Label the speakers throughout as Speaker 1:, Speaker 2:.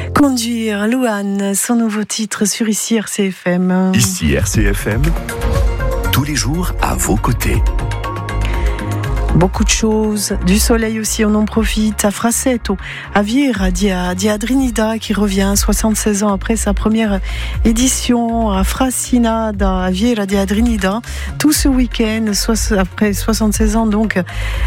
Speaker 1: Conduire, Louane, son nouveau titre sur ici RCFM.
Speaker 2: Ici RCFM, tous les jours à vos côtés.
Speaker 1: Beaucoup de choses, du soleil aussi, on en profite. À Frassetto, à Vieira di Adrinida qui revient 76 ans après sa première édition à Frasinada, à Vieira di Adrinida. Tout ce week-end, après 76 ans donc,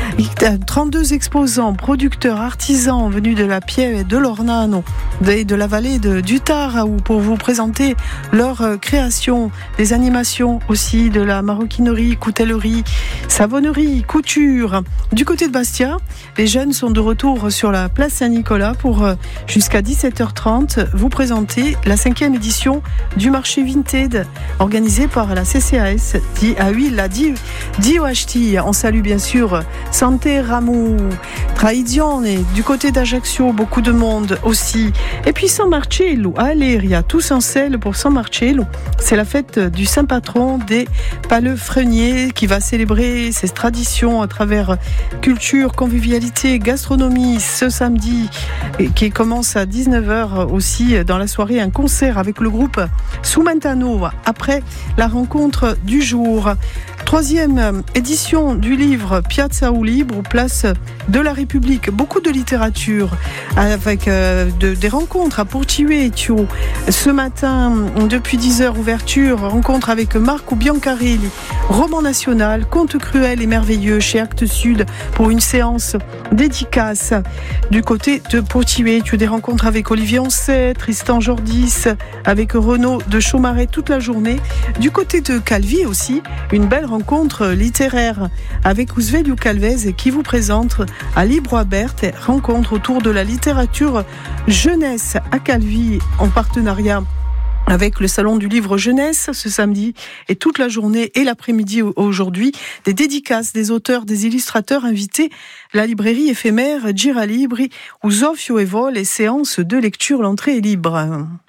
Speaker 1: 32 exposants, producteurs, artisans venus de la Pieve et de l'Ornano, de la vallée du Taraou pour vous présenter leurs créations, des animations aussi, de la maroquinerie, coutellerie, savonnerie, couture. Du côté de Bastia, les jeunes sont de retour sur la place Saint-Nicolas pour jusqu'à 17h30 vous présenter la 5e édition du marché Vinted organisé par la CCAS la DIOHT. On salue bien sûr Santé Ramou, Tradizione, du côté d'Ajaccio, beaucoup de monde aussi. Et puis San Marcello, à Aléria, tous en selle pour San Marcello. C'est la fête du saint patron des palefreniers qui va célébrer ses traditions à travers culture, convivialité, gastronomie ce samedi et qui commence à 19h aussi dans la soirée, un concert avec le groupe Sumentano après la rencontre du jour. 3e édition du livre Piazza au Libre, place de la République. Beaucoup de littérature avec des rencontres à Portivetio. Ce matin, depuis 10h, ouverture, rencontre avec Marco Biancarelli, roman national, conte cruel et merveilleux chez Actes Sud pour une séance dédicace. Du côté de Portivetio, des rencontres avec Olivier Ancet, Tristan Jordis, avec Renaud de Chaumaret toute la journée. Du côté de Calvi aussi, une belle rencontre littéraire avec Ousvelio Calvez qui vous présente à Libro-Abert, rencontre autour de la littérature jeunesse à Calvi en partenariat avec le Salon du Livre Jeunesse ce samedi et toute la journée et l'après-midi aujourd'hui, des dédicaces des auteurs, des illustrateurs invités, la librairie éphémère Gira Libri, où Zofio et Vol et séances de lecture, l'entrée est libre.